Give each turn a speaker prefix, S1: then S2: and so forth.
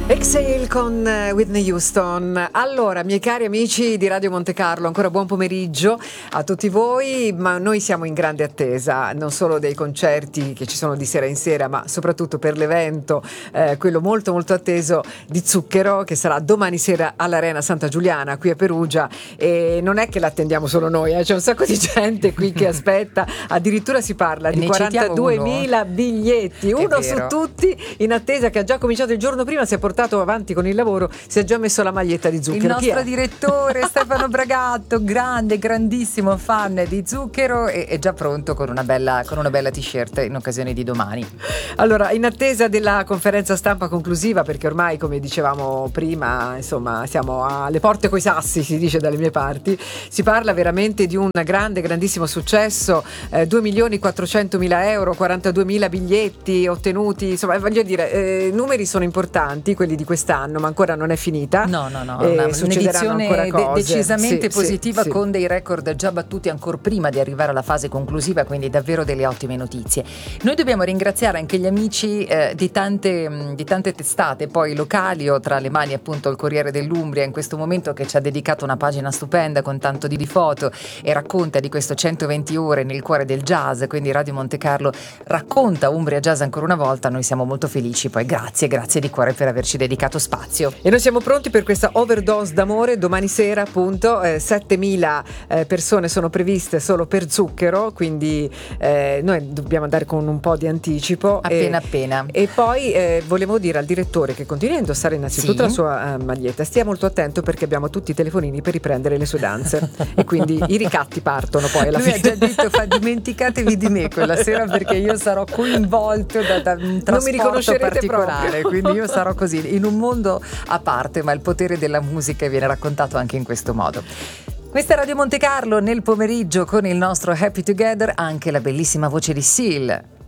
S1: Exhale con Whitney Houston. Allora, miei cari amici di Radio Monte Carlo, ancora buon pomeriggio a tutti voi, ma noi siamo in grande attesa, non solo dei concerti che ci sono di sera in sera, ma soprattutto per l'evento, quello molto molto atteso di Zucchero, che sarà domani sera all'Arena Santa Giuliana qui a Perugia. E non è che l'attendiamo solo noi, c'è un sacco di gente qui che aspetta, addirittura si parla di 42.000 biglietti, uno su tutti in attesa, che ha già cominciato il giorno prima, si è portato avanti con il lavoro, si è già messo la maglietta di Zucchero.
S2: Il nostro direttore Stefano Bragatto, grandissimo fan di Zucchero, è già pronto con una bella t-shirt in occasione di domani.
S1: Allora, in attesa della conferenza stampa conclusiva, perché ormai, come dicevamo prima, insomma, siamo alle porte coi sassi, si dice dalle mie parti, si parla veramente di un grandissimo successo, 2.400.000 euro, 42.000 biglietti ottenuti, insomma, voglio dire, numeri sono importanti, quelli di quest'anno, ma ancora non è finita.
S2: No, un'edizione decisamente positiva,
S1: sì.
S2: Con dei record già battuti ancora prima di arrivare alla fase conclusiva, quindi davvero delle ottime notizie. Noi dobbiamo ringraziare anche gli amici di tante testate poi locali, o tra le mani appunto il Corriere dell'Umbria in questo momento, che ci ha dedicato una pagina stupenda con tanto di foto e racconta di questo 120 ore nel cuore del jazz, quindi Radio Monte Carlo racconta Umbria Jazz ancora una volta. Noi siamo molto felici, poi grazie di cuore per averci dedicato spazio.
S1: E noi siamo pronti per questa overdose d'amore domani sera, appunto, 7.000 persone sono previste solo per Zucchero, quindi noi dobbiamo andare con un po' di anticipo
S2: appena.
S1: E poi volevo dire al direttore che continui a indossare innanzitutto la sua maglietta, stia molto attento perché abbiamo tutti i telefonini per riprendere le sue danze e quindi i ricatti partono poi alla fine.
S2: Lui ha già detto dimenticatevi di me quella sera, perché io sarò coinvolto da un trasporto particolare, quindi io sarò così in un mondo a parte, ma il potere della musica viene raccontato anche in questo modo. Questa è Radio Monte Carlo nel pomeriggio con il nostro Happy Together, anche la bellissima voce di Seal.